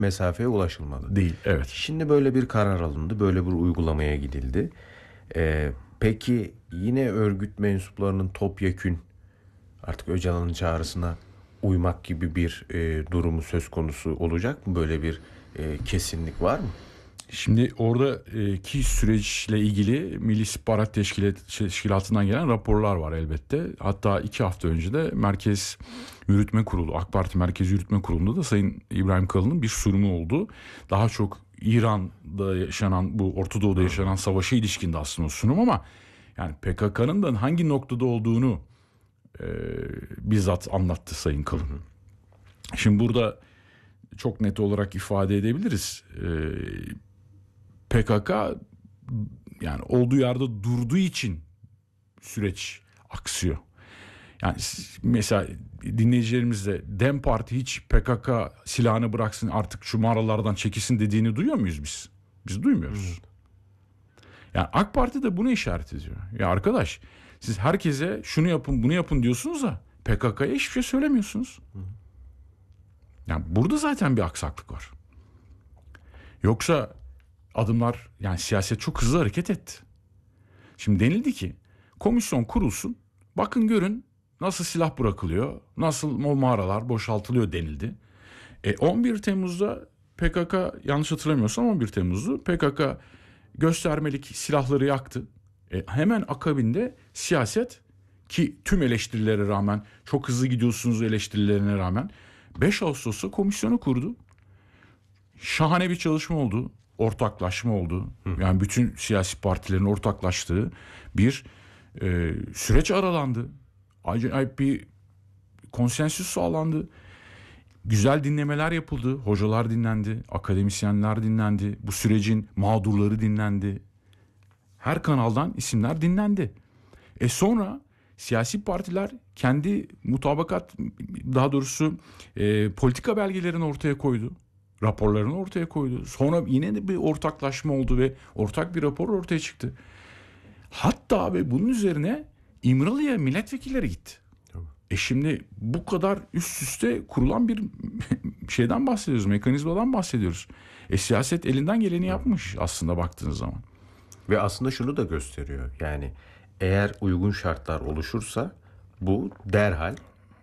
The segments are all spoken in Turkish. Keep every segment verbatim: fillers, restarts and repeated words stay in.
mesafeye ulaşılmalı. Değil, evet. Şimdi böyle bir karar alındı, böyle bir uygulamaya gidildi. Ee, peki yine örgüt mensuplarının topyekün artık Öcalan'ın çağrısına uymak gibi bir e, durumu söz konusu olacak mı? Böyle bir e, kesinlik var mı? Şimdi oradaki süreçle ilgili Milli İstihbarat Teşkilatı'ndan gelen raporlar var elbette. Hatta iki hafta önce de Merkez Yürütme Kurulu, AK Parti Merkez Yürütme Kurulu'nda da Sayın İbrahim Kalın'ın bir sunumu oldu. Daha çok İran'da yaşanan, bu Orta Doğu'da yaşanan savaşa ilişkindi aslında o sunum, ama yani P K K'nın da hangi noktada olduğunu e, bizzat anlattı Sayın Kalın. Hı hı. Şimdi burada çok net olarak ifade edebiliriz. E, P K K yani olduğu yerde durduğu için süreç aksıyor. Yani mesela dinleyicilerimiz de DEM Parti hiç P K K silahını bıraksın, artık şu mağaralardan çekilsin dediğini duyuyor muyuz biz? Biz duymuyoruz. Hmm. Yani AK Parti de bunu işaret ediyor. Ya arkadaş, siz herkese şunu yapın bunu yapın diyorsunuz da P K K'ya hiçbir şey söylemiyorsunuz. Hmm. Yani burada zaten bir aksaklık var. Yoksa adımlar, yani siyaset çok hızlı hareket etti. Şimdi denildi ki komisyon kurulsun, bakın görün nasıl silah bırakılıyor, nasıl o mağaralar boşaltılıyor denildi. E, on bir Temmuz'da P K K, yanlış hatırlamıyorsam on bir Temmuz'du, P K K göstermelik silahları yaktı. E, hemen akabinde siyaset, ki tüm eleştirilere rağmen, çok hızlı gidiyorsunuz eleştirilerine rağmen, beş Ağustos'ta komisyonu kurdu. Şahane bir çalışma oldu. Ortaklaşma oldu. Hı. Yani bütün siyasi partilerin ortaklaştığı bir e, süreç aralandı. Acayip bir konsensüs sağlandı. Güzel dinlemeler yapıldı. Hocalar dinlendi. Akademisyenler dinlendi. Bu sürecin mağdurları dinlendi. Her kanaldan isimler dinlendi. E sonra siyasi partiler kendi mutabakat, daha doğrusu e, politika belgelerini ortaya koydu. Raporlarını ortaya koydu. Sonra yine de bir ortaklaşma oldu ve ortak bir rapor ortaya çıktı. Hatta abi bunun üzerine İmralı'ya milletvekilleri gitti. Tamam. E şimdi bu kadar üst üste kurulan bir şeyden bahsediyoruz, mekanizmadan bahsediyoruz. E siyaset elinden geleni yapmış aslında baktığınız zaman. Ve aslında şunu da gösteriyor. Yani eğer uygun şartlar oluşursa bu derhal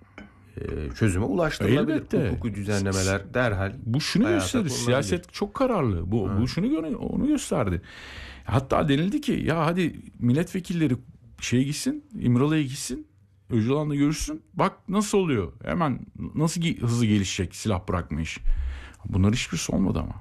çözüme ulaştırılabilir. Elbette. Hukuki düzenlemeler derhal. Bu şunu gösterir. Siyaset çok kararlı. Bu, bu şunu gö- onu gösterdi. Hatta denildi ki ya hadi milletvekilleri şeye gitsin, İmralı'ya gitsin, Öcalan'la görüşsün. Bak nasıl oluyor. Hemen nasıl ge- hızlı gelişecek silah bırakma işi. Bunlar hiçbirisi olmadı ama.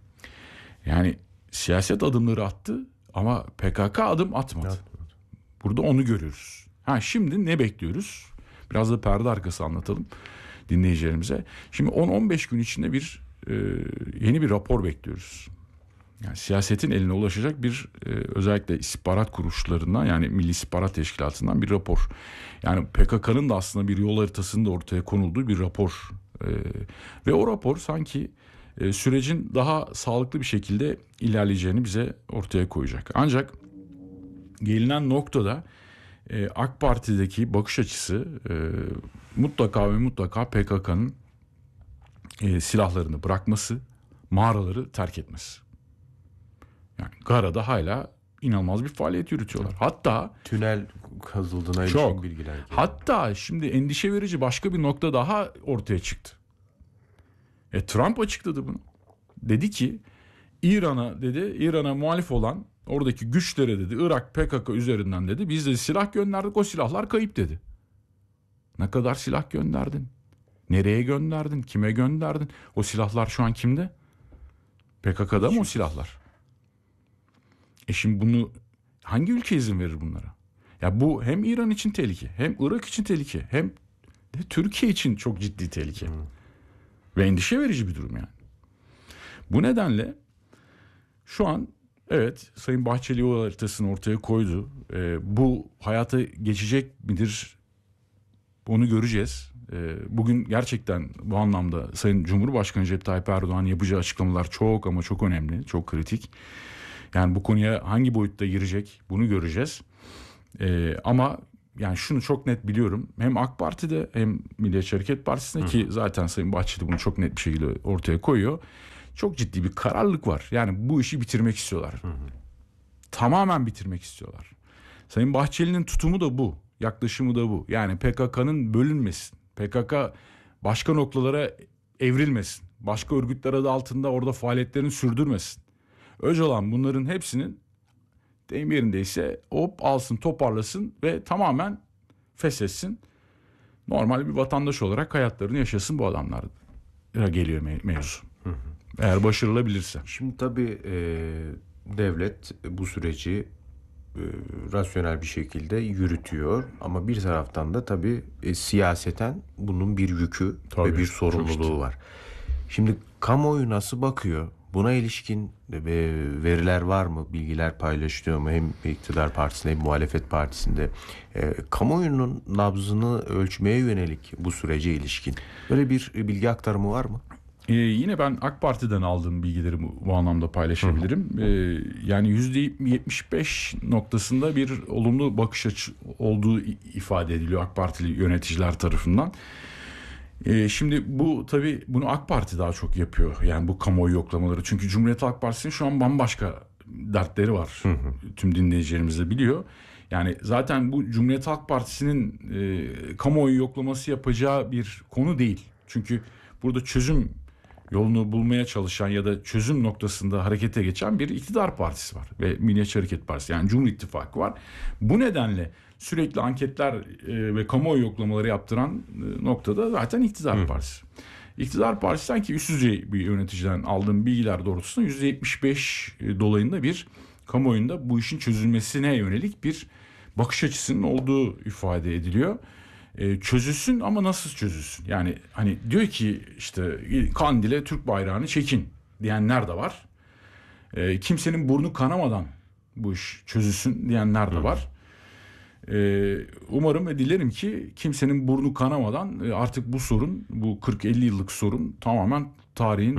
Yani siyaset adımları attı ama P K K adım atmadı. Evet. Burada onu görüyoruz. Ha şimdi ne bekliyoruz? Biraz da perde arkası anlatalım dinleyicilerimize. Şimdi on on beş gün içinde bir e, yeni bir rapor bekliyoruz. Yani siyasetin eline ulaşacak bir e, özellikle istihbarat kuruluşlarından, yani Milli İstihbarat Teşkilatı'ndan bir rapor. Yani P K K'nın da aslında bir yol haritasının da ortaya konulduğu bir rapor. E, ve o rapor sanki e, sürecin daha sağlıklı bir şekilde ilerleyeceğini bize ortaya koyacak. Ancak gelinen noktada Ee, AK Parti'deki bakış açısı e, mutlaka ve mutlaka P K K'nın e, silahlarını bırakması, mağaraları terk etmesi. Yani Gara'da hala inanılmaz bir faaliyet yürütüyorlar. Hatta tünel kazıldığına ilişkin bilgiler. Hatta şimdi endişe verici başka bir nokta daha ortaya çıktı. E, Trump açıkladı bunu. Dedi ki İran'a dedi, İran'a muhalif olan oradaki güçlere dedi, Irak P K K üzerinden dedi, biz de silah gönderdik, o silahlar kayıp dedi. Ne kadar silah gönderdin? Nereye gönderdin? Kime gönderdin? O silahlar şu an kimde? P K K'da mı o silahlar? E şimdi bunu hangi ülke izin verir bunlara? Ya bu hem İran için tehlike, hem Irak için tehlike, hem de Türkiye için çok ciddi tehlike. Hmm. Ve endişe verici bir durum yani. Bu nedenle şu an evet, Sayın Bahçeli o haritasını ortaya koydu. Ee, bu hayata geçecek midir? Onu göreceğiz. Ee, bugün gerçekten bu anlamda Sayın Cumhurbaşkanı Recep Tayyip Erdoğan yapacağı açıklamalar çok ama çok önemli, çok kritik. Yani bu konuya hangi boyutta girecek bunu göreceğiz. Ee, ama yani şunu çok net biliyorum. Hem AK Parti'de hem Milliyetçi Hareket Partisi'nde, ki zaten Sayın Bahçeli bunu çok net bir şekilde ortaya koyuyor. Çok ciddi bir kararlılık var. Yani bu işi bitirmek istiyorlar. Hı hı. Tamamen bitirmek istiyorlar. Sayın Bahçeli'nin tutumu da bu. Yaklaşımı da bu. Yani P K K'nın bölünmesin. P K K başka noktalara evrilmesin. Başka örgütler adı altında orada faaliyetlerini sürdürmesin. Öcalan bunların hepsinin deyim yerindeyse hop alsın, toparlasın ve tamamen feshetsin. Normal bir vatandaş olarak hayatlarını yaşasın bu adamlar. Geliyor me- mevzu. Hı hı. Eğer başarılabilirse. Şimdi tabii e, devlet bu süreci e, rasyonel bir şekilde yürütüyor. Ama bir taraftan da tabii e, siyaseten bunun bir yükü tabii, ve bir sorumluluğu var. Şimdi kamuoyu nasıl bakıyor? Buna ilişkin veriler var mı? Bilgiler paylaşılıyor mu? Hem iktidar partisinde hem muhalefet partisinde. E, kamuoyunun nabzını ölçmeye yönelik bu sürece ilişkin böyle bir bilgi aktarımı var mı? Ee, yine ben AK Parti'den aldığım bilgileri bu, bu anlamda paylaşabilirim. Ee, yani yüzde yetmiş beş noktasında bir olumlu bakış açı olduğu ifade ediliyor AK Partili yöneticiler tarafından. Ee, şimdi bu tabii bunu AK Parti daha çok yapıyor. Yani bu kamuoyu yoklamaları. Çünkü Cumhuriyet Halk Partisi'nin şu an bambaşka dertleri var. Hı hı. Tüm dinleyicilerimiz de biliyor. Yani zaten bu Cumhuriyet Halk Partisi'nin e, kamuoyu yoklaması yapacağı bir konu değil. Çünkü burada çözüm yolunu bulmaya çalışan ya da çözüm noktasında harekete geçen bir iktidar partisi var. Ve Milliyetçi Hareket Partisi, yani Cumhur İttifakı var. Bu nedenle sürekli anketler e, ve kamuoyu yoklamaları yaptıran e, noktada zaten iktidar Hı. partisi. İktidar partisi sanki üst düzey bir yöneticiden aldığım bilgiler doğrultusunda yüzde yetmiş beş dolayında bir kamuoyunda bu işin çözülmesine yönelik bir bakış açısının olduğu ifade ediliyor. E, çözülsün ama nasıl çözülsün? Yani hani diyor ki işte Kandil'e Türk bayrağını çekin diyenler de var. E, kimsenin burnu kanamadan bu iş çözülsün diyenler de Hı. var. E, umarım ve dilerim ki kimsenin burnu kanamadan e, artık bu sorun, bu kırk elli yıllık sorun tamamen tarihin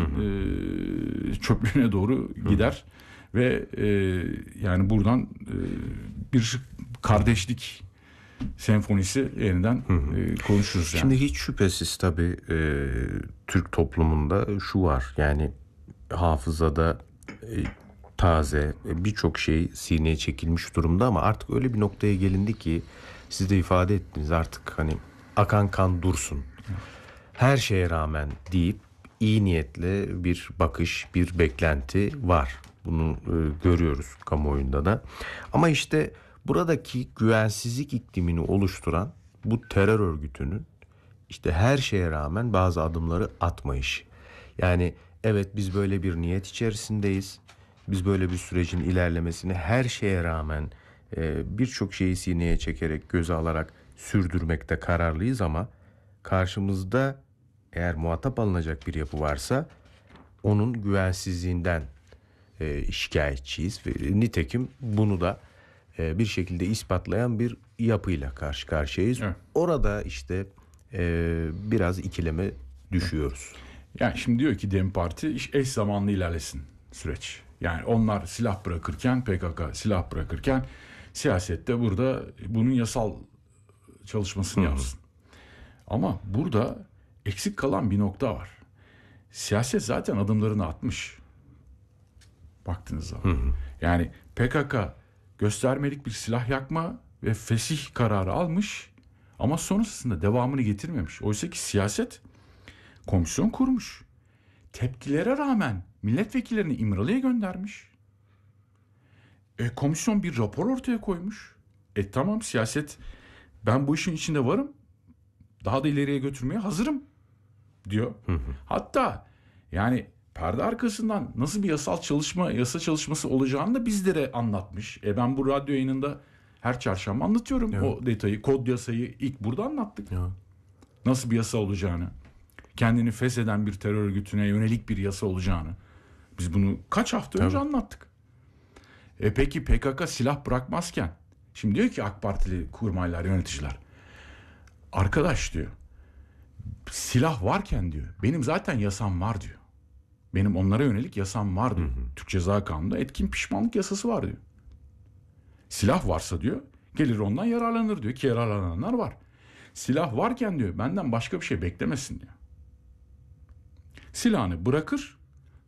e, çöplüğüne doğru gider. Hı. Ve e, yani buradan e, bir kardeşlik senfonisi yeniden hı hı. E, konuşuruz yani. Şimdi hiç şüphesiz tabii e, Türk toplumunda şu var, yani hafızada e, taze birçok şey sineye çekilmiş durumda ama artık öyle bir noktaya gelindi ki siz de ifade ettiniz, artık hani akan kan dursun. Her şeye rağmen deyip iyi niyetli bir bakış, bir beklenti var. Bunu e, görüyoruz kamuoyunda da. Ama işte buradaki güvensizlik iklimini oluşturan bu terör örgütünün işte her şeye rağmen bazı adımları atmayışı. Yani evet, biz böyle bir niyet içerisindeyiz. Biz böyle bir sürecin ilerlemesini her şeye rağmen e, birçok şeyi sineye çekerek, göze alarak sürdürmekte kararlıyız ama karşımızda eğer muhatap alınacak bir yapı varsa onun güvensizliğinden e, şikayetçiyiz. Ve nitekim bunu da e, bir şekilde ispatlayan bir yapıyla karşı karşıyayız. Evet. Orada işte e, biraz ikileme düşüyoruz. Yani şimdi diyor ki DEM Parti iş eş zamanlı ilerlesin süreç. Yani onlar silah bırakırken, P K K silah bırakırken siyasette burada bunun yasal çalışmasını Hı-hı. yapsın. Ama burada eksik kalan bir nokta var. Siyaset zaten adımlarını atmış. Baktığınız zaman. Hı-hı. Yani P K K göstermelik bir silah yakma ve fesih kararı almış ama sonrasında devamını getirmemiş. Oysa ki siyaset komisyon kurmuş. Tepkilere rağmen milletvekillerini İmralı'ya göndermiş. E, komisyon bir rapor ortaya koymuş. E tamam, siyaset ben bu işin içinde varım. Daha da ileriye götürmeye hazırım diyor. Hı hı. Hatta yani perde arkasından nasıl bir yasal çalışma, yasa çalışması olacağını da bizlere anlatmış. E ben bu radyo yayınında her çarşamba anlatıyorum evet. o detayı. Kod yasayı ilk burada anlattık. Evet. Nasıl bir yasa olacağını, kendini fesheden bir terör örgütüne yönelik bir yasa olacağını. Biz bunu kaç hafta önce evet. anlattık. E peki P K K silah bırakmazken, şimdi diyor ki AK Partili kurmaylar, yöneticiler, arkadaş diyor, silah varken diyor, benim zaten yasam var diyor. Benim onlara yönelik yasam var diyor. Hı hı. Türk Ceza Kanunu'nda etkin pişmanlık yasası var diyor. Silah varsa diyor, Gelir ondan yararlanır diyor ki yararlananlar var. Silah varken diyor benden başka bir şey beklemesin diyor. Silahını bırakır,